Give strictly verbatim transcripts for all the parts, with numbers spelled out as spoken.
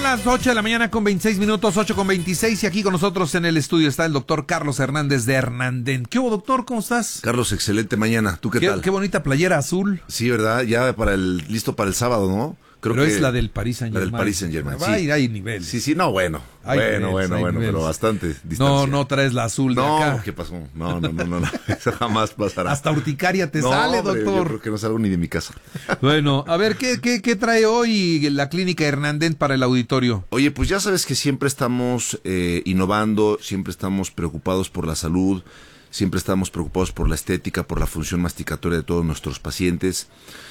las ocho de la mañana con veintiséis minutos, ocho con veintiséis, y aquí con nosotros en el estudio está el doctor Carlos Hernández de Hernanden. ¿Qué hubo, doctor? ¿Cómo estás? Carlos, excelente mañana. ¿Tú qué, qué tal? Qué bonita playera azul. Sí, ¿verdad? Ya para el listo para el sábado, ¿no? Creo pero que es la del Paris Saint-Germain. La del Paris Saint-Germain, sí. Hay, hay niveles. Sí, sí, no, bueno. Hay bueno, niveles, bueno, hay bueno, niveles. pero bastante distancia. No, no traes la azul de no, acá. No, ¿qué pasó? No, no, no, no, no. Eso jamás pasará. Hasta urticaria te no, sale, hombre, doctor. Yo creo que no salgo ni de mi casa. Bueno, a ver, ¿qué, qué, qué trae hoy la Clínica Hernanden para el auditorio? Oye, pues ya sabes que siempre estamos eh, innovando, siempre estamos preocupados por la salud, siempre estamos preocupados por la estética, por la función masticatoria de todos nuestros pacientes.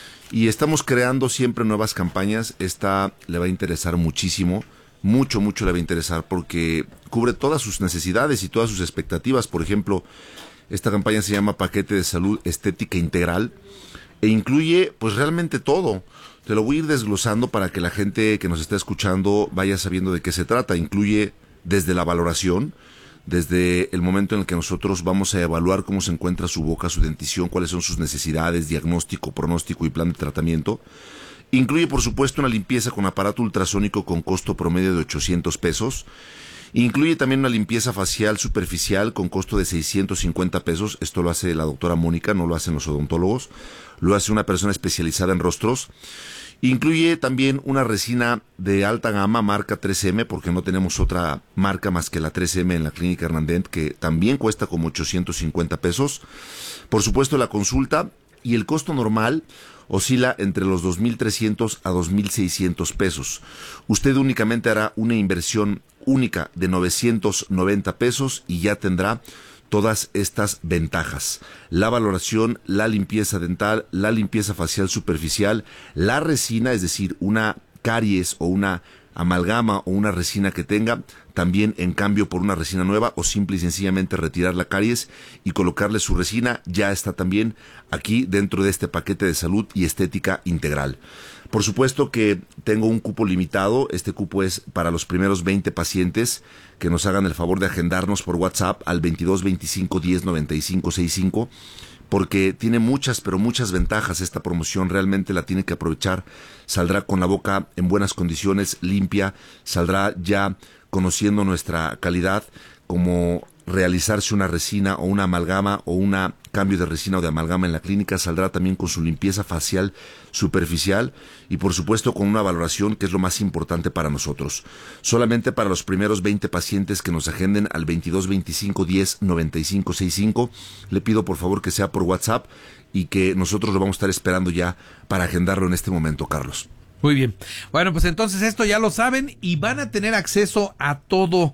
Y estamos creando siempre nuevas campañas. Esta le va a interesar muchísimo, mucho, mucho le va a interesar porque cubre todas sus necesidades y todas sus expectativas. Por ejemplo, esta campaña se llama Paquete de Salud Estética Integral e incluye pues realmente todo. Te lo voy a ir desglosando para que la gente que nos está escuchando vaya sabiendo de qué se trata. Incluye desde la valoración, desde el momento en el que nosotros vamos a evaluar cómo se encuentra su boca, su dentición, cuáles son sus necesidades, diagnóstico, pronóstico y plan de tratamiento. Incluye, por supuesto, una limpieza con aparato ultrasónico con costo promedio de ochocientos pesos. Incluye también una limpieza facial superficial con costo de seiscientos cincuenta pesos. Esto lo hace la doctora Mónica, no lo hacen los odontólogos. Lo hace una persona especializada en rostros. Incluye también una resina de alta gama, marca tres eme, porque no tenemos otra marca más que la tres eme en la Clínica Hernanden, que también cuesta como ochocientos cincuenta pesos. Por supuesto, la consulta y el costo normal oscila entre los dos mil trescientos a dos mil seiscientos pesos. Usted únicamente hará una inversión única de novecientos noventa pesos y ya tendrá todas estas ventajas: la valoración, la limpieza dental, la limpieza facial superficial, la resina, es decir, una caries o una amalgama o una resina que tenga, también en cambio por una resina nueva, o simple y sencillamente retirar la caries y colocarle su resina, ya está también aquí dentro de este paquete de salud y estética integral. Por supuesto que tengo un cupo limitado. Este cupo es para los primeros veinte pacientes que nos hagan el favor de agendarnos por WhatsApp al veintidós veinticinco diez noventa y cinco sesenta y cinco, porque tiene muchas, pero muchas ventajas esta promoción. Realmente la tiene que aprovechar. Saldrá con la boca en buenas condiciones, limpia, saldrá ya conociendo nuestra calidad, como realizarse una resina o una amalgama o un cambio de resina o de amalgama en la clínica. Saldrá también con su limpieza facial superficial y por supuesto con una valoración, que es lo más importante para nosotros. Solamente para los primeros veinte pacientes que nos agenden al veintidós veinticinco diez noventa y cinco sesenta y cinco, le pido por favor que sea por WhatsApp y que nosotros lo vamos a estar esperando ya para agendarlo en este momento, Carlos. Muy bien. Bueno, pues entonces esto ya lo saben y van a tener acceso a todo.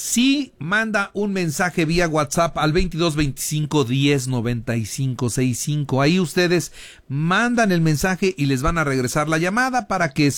Si manda un mensaje vía WhatsApp al veintidós veinticinco diez noventa y cinco sesenta y cinco, ahí ustedes mandan el mensaje y les van a regresar la llamada para que